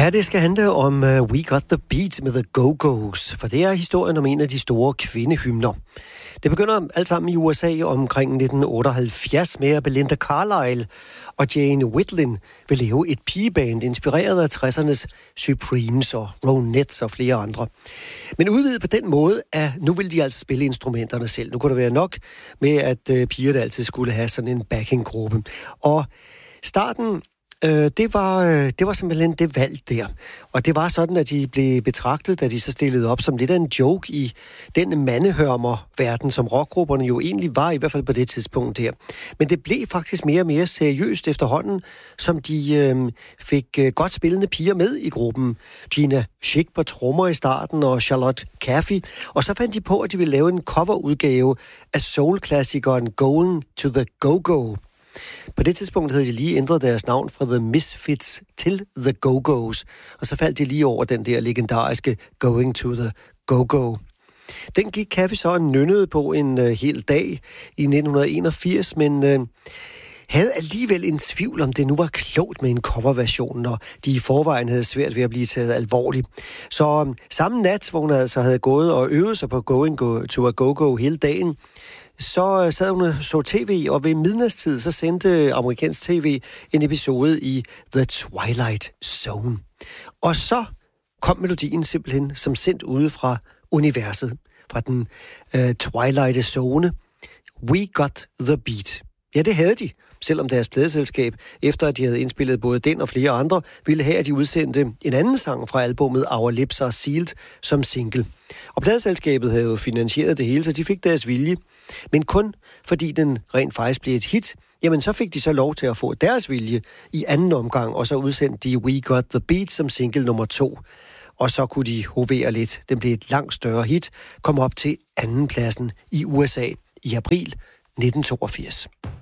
Ja, det skal handle om We Got the Beat med The Go-Go's, for det er historien om en af de store kvindehymner. Det begynder alt sammen i USA omkring 1978 med, at Belinda Carlisle og Jane Wiedlin vil lave et pigeband inspireret af 60'ernes Supremes og Ronettes og flere andre. Men udvidet på den måde, at nu vil de altså spille instrumenterne selv. Nu kunne det være nok med, at pigerne altid skulle have sådan en backing-gruppe. Og starten... Det var simpelthen det valg der. Og det var sådan, at de blev betragtet, da de så stillede op som lidt af en joke i den mandehørmer-verden, som rockgrupperne jo egentlig var, i hvert fald på det tidspunkt der. Men det blev faktisk mere og mere seriøst efterhånden, som de fik godt spillende piger med i gruppen. Gina Schick på trommer i starten, og Charlotte Caffey. Og så fandt de på, at de ville lave en coverudgave af soul-klassikeren Going to the Go-Go. På det tidspunkt havde de lige ændret deres navn fra The Misfits til The Go-Go's, og så faldt de lige over den der legendariske Going to the Go-Go. Den gik Caffey så og nynnede på en hel dag i 1981, men havde alligevel en tvivl om det nu var klogt med en coverversion, og de i forvejen havde svært ved at blive taget alvorligt. Så samme nat, hvor hun altså havde gået og øvet sig på Going to a Go-Go hele dagen, så sad hun og så tv, og ved midnatstid så sendte amerikansk tv en episode i The Twilight Zone. Og så kom melodien simpelthen som sendt ude fra universet, fra den Twilight Zone. We Got the Beat. Ja, det havde de, selvom deres pladeselskab, efter at de havde indspillet både den og flere andre, ville have, at de udsendte en anden sang fra albumet Our Lips Are Sealed som single. Og pladeselskabet havde jo finansieret det hele, så de fik deres vilje. Men kun fordi den rent faktisk blev et hit, jamen så fik de så lov til at få deres vilje i anden omgang, og så udsendte de We Got the Beat som single nummer 2. Og så kunne de hovere lidt. Den blev et langt større hit, kom op til anden pladsen i USA i april 1982.